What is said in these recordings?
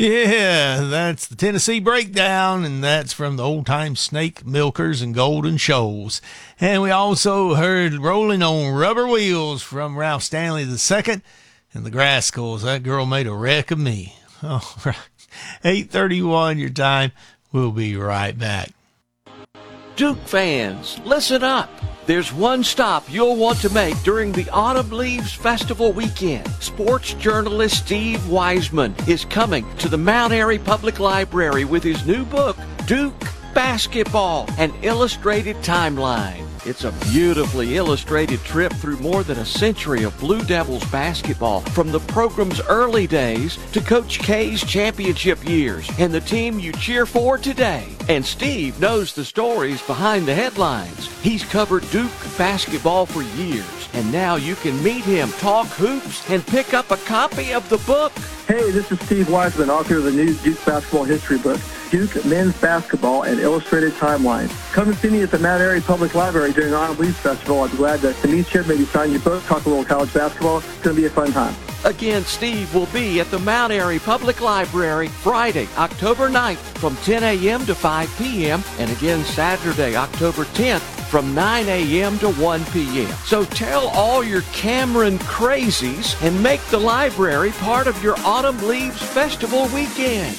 Yeah, that's the Tennessee Breakdown, and that's from the old-time Snake Milkers and Golden Shoals. And we also heard Rolling on Rubber Wheels from Ralph Stanley II and the Grascals. That girl made a wreck of me. All right, 8:31 your time. We'll be right back. Duke fans, listen up. There's one stop you'll want to make during the Autumn Leaves Festival weekend. Sports journalist Steve Wiseman is coming to the Mount Airy Public Library with his new book, Duke Basketball, an Illustrated Timeline. It's a beautifully illustrated trip through more than a century of Blue Devils basketball, from the program's early days to Coach K's championship years and the team you cheer for today. And Steve knows the stories behind the headlines. He's covered Duke basketball for years, and now you can meet him, talk hoops, and pick up a copy of the book. Hey, this is Steve Wiseman, author of the new Duke Basketball History book, Duke Men's Basketball, an Illustrated Timeline. Come and see me at the Mount Airy Public Library during the Autumn Leaves Festival. I'd be glad to meet you, maybe sign your book, talk a little college basketball. It's going to be a fun time. Again, Steve will be at the Mount Airy Public Library Friday, October 9th from 10 a.m. to 5 p.m. and again Saturday, October 10th from 9 a.m. to 1 p.m. So tell all your Cameron crazies and make the library part of your Autumn Leaves Festival weekend.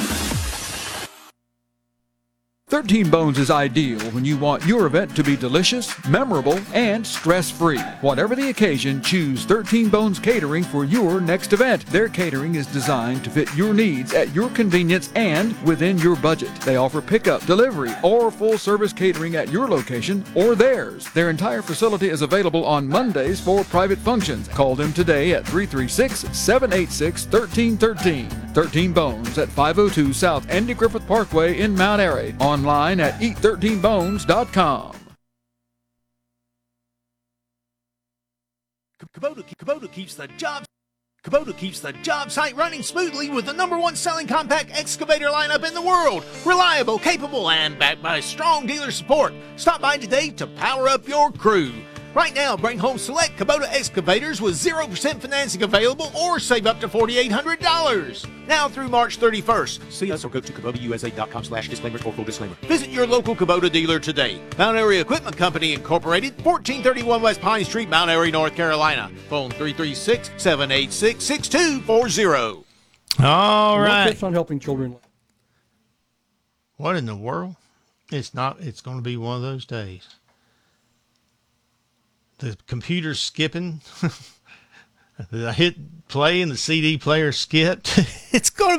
13 Bones is ideal when you want your event to be delicious, memorable, and stress-free. Whatever the occasion, choose 13 Bones Catering for your next event. Their catering is designed to fit your needs at your convenience and within your budget. They offer pickup, delivery, or full-service catering at your location or theirs. Their entire facility is available on Mondays for private functions. Call them today at 336-786-1313. 13 Bones at 502 South Andy Griffith Parkway in Mount Airy. Online at eat13bones.com. Kubota keeps the job site running smoothly with the #1 selling compact excavator lineup in the world. Reliable, capable, and backed by strong dealer support. Stop by today to power up your crew. Right now, bring home select Kubota excavators with 0% financing available or save up to $4,800. Now through March 31st. See us or go to KubotaUSA.com/disclaimers for full disclaimer. Visit your local Kubota dealer today. Mount Airy Equipment Company Incorporated, 1431 West Pine Street, Mount Airy, North Carolina. Phone 336-786-6240. All right. Tips on helping children. What in the world? It's going to be one of those days. The computer's skipping. I hit play and the CD player skipped. It's going to